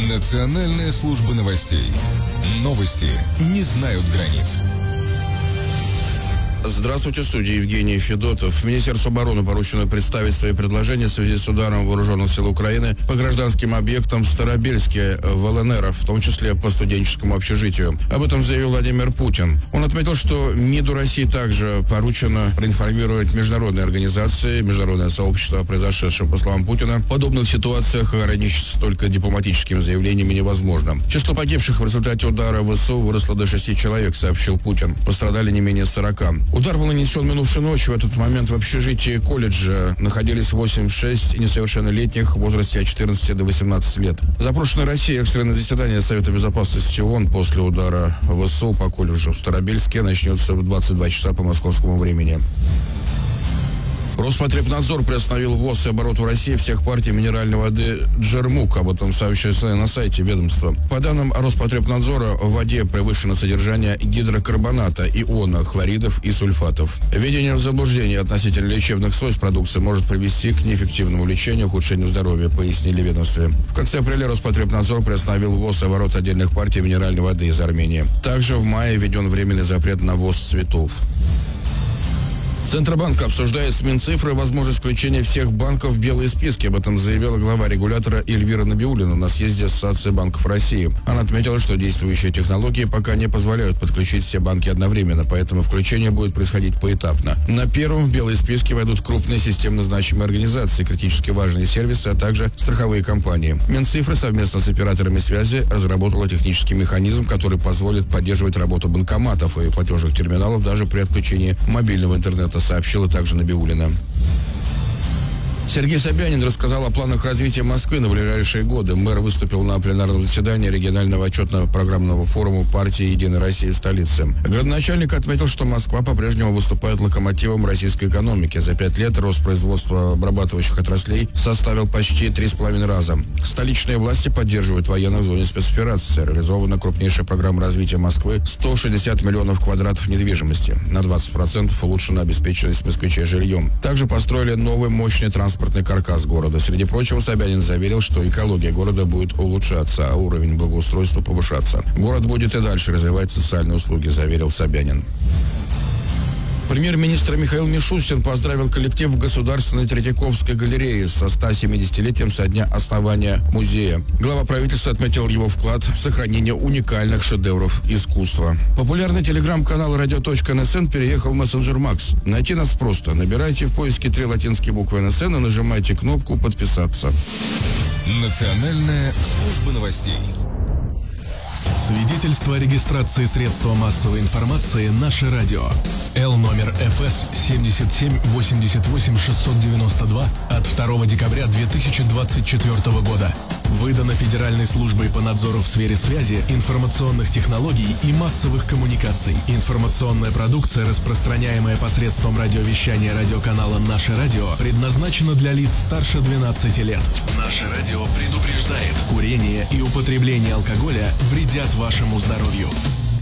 Национальная служба новостей. Новости не знают границ. Здравствуйте, в студии Евгений Федотов. Министерству обороны поручено представить свои предложения в связи с ударом вооруженных сил Украины по гражданским объектам в Старобельске, в ЛНР, в том числе по студенческому общежитию. Об этом заявил Владимир Путин. Он отметил, что МИДу России также поручено проинформировать международные организации, международное сообщество о произошедшем. По словам Путина, в подобных ситуациях ограничиться только дипломатическими заявлениями невозможно. Число погибших в результате удара ВСУ выросло до 6 человек, сообщил Путин. Пострадали не менее 40. Удар был нанесен минувшей ночью. В этот момент в общежитии колледжа находились 86 несовершеннолетних в возрасте от 14 до 18 лет. Запрошенное Россией экстренное заседание Совета Безопасности ООН после удара ВСУ по колледжу в Старобельске начнется в 22 часа по московскому времени. Роспотребнадзор приостановил ввоз и оборот в России всех партий минеральной воды «Джермук». Об этом сообщается на сайте ведомства. По данным Роспотребнадзора, в воде превышено содержание гидрокарбоната, иона, хлоридов и сульфатов. Введение в заблуждение относительно лечебных свойств продукции может привести к неэффективному лечению, ухудшению здоровья, пояснили в ведомстве. В конце апреля Роспотребнадзор приостановил ввоз и оборот отдельных партий минеральной воды из Армении. Также в мае введен временный запрет на ввоз цветов. Центробанк обсуждает с Минцифрой возможность включения всех банков в белые списки. Об этом заявила глава регулятора Эльвира Набиуллина на съезде Ассоциации банков России. Она отметила, что действующие технологии пока не позволяют подключить все банки одновременно, поэтому включение будет происходить поэтапно. На первом в белые списки войдут крупные системно значимые организации, критически важные сервисы, а также страховые компании. Минцифра совместно с операторами связи разработала технический механизм, который позволит поддерживать работу банкоматов и платежных терминалов даже при отключении мобильного интернета, сообщила также Набиуллина. Сергей Собянин рассказал о планах развития Москвы на ближайшие годы. Мэр выступил на пленарном заседании регионального отчетно-программного форума партии «Единая Россия» в столице. Градоначальник отметил, что Москва по-прежнему выступает локомотивом российской экономики. За 5 лет рост производства обрабатывающих отраслей составил почти 3,5 раза. Столичные власти поддерживают военных в зоне спецоперации. Реализована крупнейшая программа развития Москвы – 160 миллионов квадратов недвижимости. На 20% улучшена обеспеченность москвичей жильем. Также построили новый мощный транспортный каркас города. Среди прочего, Собянин заверил, что экология города будет улучшаться, а уровень благоустройства повышаться. Город будет и дальше развивать социальные услуги, заверил Собянин. Премьер-министр Михаил Мишустин поздравил коллектив в Государственной Третьяковской галерее со 170-летием со дня основания музея. Глава правительства отметил его вклад в сохранение уникальных шедевров искусства. Популярный телеграм-канал radio.nsn переехал в мессенджер Макс. Найти нас просто. Набирайте в поиске 3 латинские буквы НСН и нажимайте кнопку «Подписаться». Национальная служба новостей. Свидетельство о регистрации средства массовой информации «Наше радио». Л номер ФС 77-88-692 от 2 декабря 2024 года. Выдано Федеральной службой по надзору в сфере связи, информационных технологий и массовых коммуникаций. Информационная продукция, распространяемая посредством радиовещания радиоканала «Наше радио», предназначена для лиц старше 12 лет. «Наше радио» предупреждает: курение и употребление алкоголя вредят вашему здоровью.